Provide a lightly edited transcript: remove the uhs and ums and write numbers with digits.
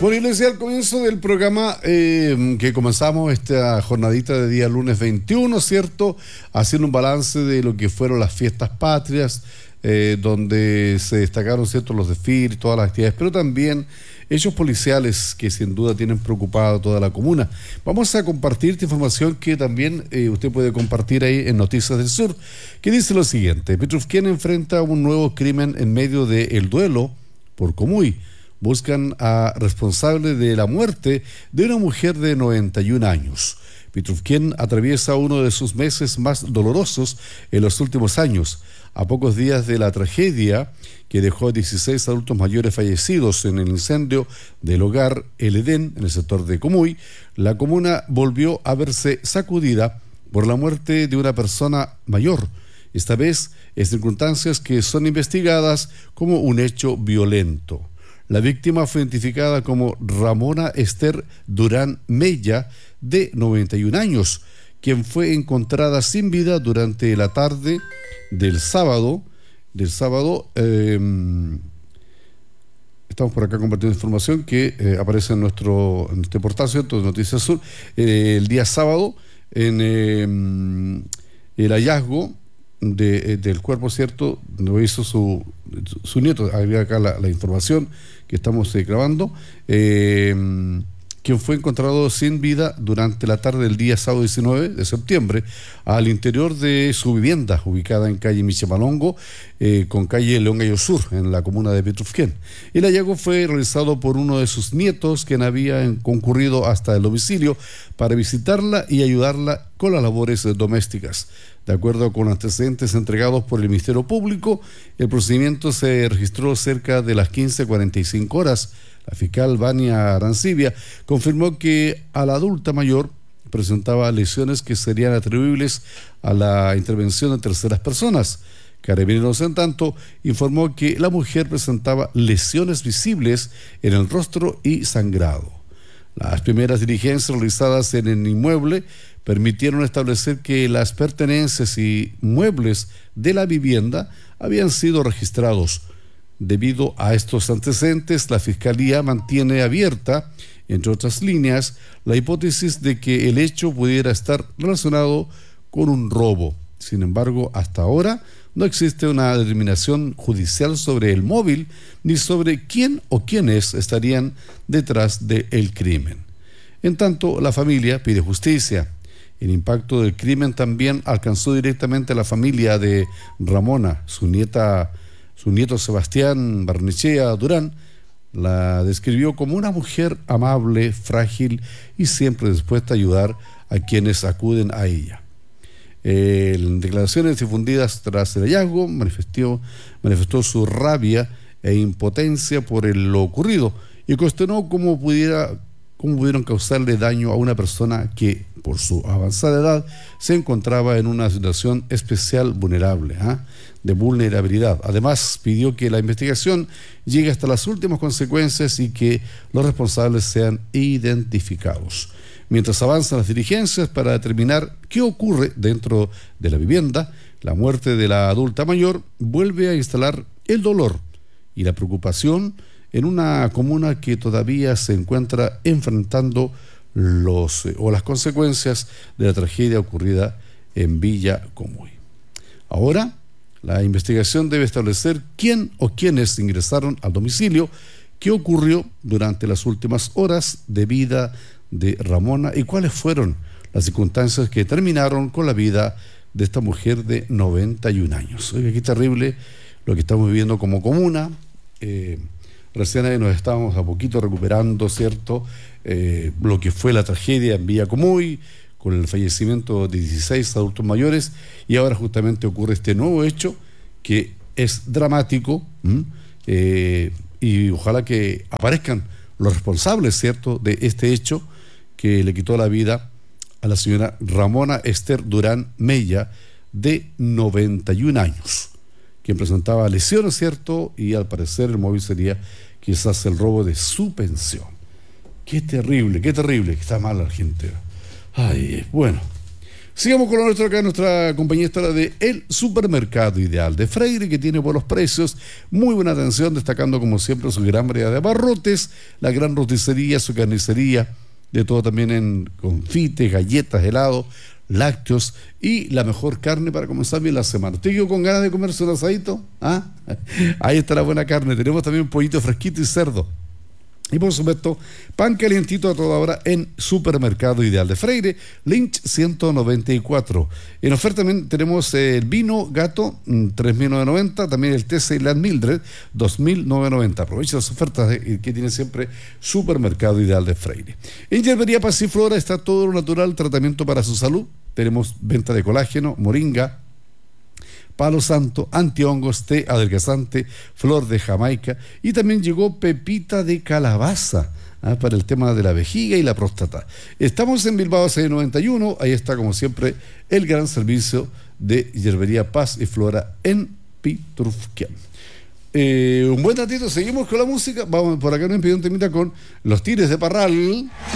Bueno, y les decía al comienzo del programa que comenzamos esta jornadita de día lunes 21, ¿cierto? Haciendo un balance de lo que fueron las fiestas patrias, donde se destacaron, ¿cierto?, los desfiles, todas las actividades, pero también hechos policiales que sin duda tienen preocupado a toda la comuna. Vamos a compartir esta información que también usted puede compartir ahí en Noticias del Sur, que dice lo siguiente: Petrufquén enfrenta un nuevo crimen en medio del duelo por Comuy. Buscan a responsable de la muerte de una mujer de 91 años. Petrufquén atraviesa uno de sus meses más dolorosos en los últimos años. A pocos días de la tragedia que dejó 16 adultos mayores fallecidos en el incendio del hogar El Edén, en el sector de Comuy, la comuna volvió a verse sacudida por la muerte de una persona mayor, esta vez en circunstancias que son investigadas como un hecho violento. La víctima fue identificada como Ramona Esther Durán Mella, de 91 años, quien fue encontrada sin vida durante la tarde del sábado. Estamos por acá compartiendo información que aparece en este portal, ¿cierto?, de Noticias Sur, el día sábado, en el hallazgo del cuerpo, ¿cierto?, lo hizo su nieto. Había acá la información que estamos grabando, quien fue encontrado sin vida durante la tarde del día sábado 19 de septiembre al interior de su vivienda, ubicada en calle Michamalongo, con calle León Gallo Sur, en la comuna de Petrufquén. El hallazgo fue realizado por uno de sus nietos, quien había concurrido hasta el domicilio para visitarla y ayudarla con las labores domésticas. De acuerdo con antecedentes entregados por el Ministerio Público, el procedimiento se registró cerca de las 15:45 horas. La fiscal Vania Arancibia confirmó que a la adulta mayor presentaba lesiones que serían atribuibles a la intervención de terceras personas. Carabineros, en tanto, informó que la mujer presentaba lesiones visibles en el rostro y sangrado. Las primeras diligencias realizadas en el inmueble permitieron establecer que las pertenencias y muebles de la vivienda habían sido registrados. Debido a estos antecedentes, la Fiscalía mantiene abierta, entre otras líneas, la hipótesis de que el hecho pudiera estar relacionado con un robo. Sin embargo, hasta ahora no existe una determinación judicial sobre el móvil ni sobre quién o quiénes estarían detrás del crimen. En tanto, la familia pide justicia. El impacto del crimen también alcanzó directamente a la familia de Ramona. Su nieto Sebastián Barnechea Durán la describió como una mujer amable, frágil y siempre dispuesta a ayudar a quienes acuden a ella. En declaraciones difundidas tras el hallazgo, manifestó su rabia e impotencia por lo ocurrido y cuestionó cómo pudieron causarle daño a una persona que, por su avanzada edad, se encontraba en una situación especial de vulnerabilidad. Además, pidió que la investigación llegue hasta las últimas consecuencias y que los responsables sean identificados. Mientras avanzan las diligencias para determinar qué ocurre dentro de la vivienda, la muerte de la adulta mayor vuelve a instalar el dolor y la preocupación en una comuna que todavía se encuentra enfrentando las consecuencias de la tragedia ocurrida en Villa Comuy. Ahora, la investigación debe establecer quién o quiénes ingresaron al domicilio, qué ocurrió durante las últimas horas de vida de Ramona y cuáles fueron las circunstancias que terminaron con la vida de esta mujer de 91 años. Oiga, qué terrible lo que estamos viviendo como comuna. Recién ahí nos estábamos a poquito recuperando, ¿cierto?, lo que fue la tragedia en Villa Comuy, con el fallecimiento de 16 adultos mayores, y ahora justamente ocurre este nuevo hecho que es dramático, y ojalá que aparezcan los responsables, ¿cierto?, de este hecho que le quitó la vida a la señora Ramona Esther Durán Mella, de 91 años, quien presentaba lesiones, ¿cierto?, y al parecer el móvil sería quizás el robo de su pensión. Qué terrible, que está mal la gente. Ay, bueno. Sigamos con lo nuestro acá, nuestra compañía está la de El Supermercado Ideal de Freire, que tiene buenos precios, muy buena atención, destacando como siempre su gran variedad de abarrotes, la gran roticería, su carnicería, de todo también en confites, galletas, helados, lácteos y la mejor carne para comenzar bien la semana. ¿Usted quedó con ganas de comerse un asadito? ¿Ah? Ahí está la buena carne. Tenemos también pollito fresquito y cerdo. Y por supuesto, pan calientito a toda hora en Supermercado Ideal de Freire, Lynch 194. En oferta también tenemos el vino gato, 3.990, también el té Ceilán Mildred, 2.990. Aprovecha las ofertas que tiene siempre Supermercado Ideal de Freire. En Yerbería Pasiflora está todo lo natural, tratamiento para su salud. Tenemos venta de colágeno, moringa, palo santo, antihongos, té adelgazante, flor de Jamaica y también llegó pepita de calabaza para el tema de la vejiga y la próstata. Estamos en Bilbao 691, ahí está como siempre el gran servicio de Yerbería Paz y Flora en Pitrufquén. Un buen ratito, seguimos con la música, vamos por acá, nos pidió un temita con Los Tigres de Parral.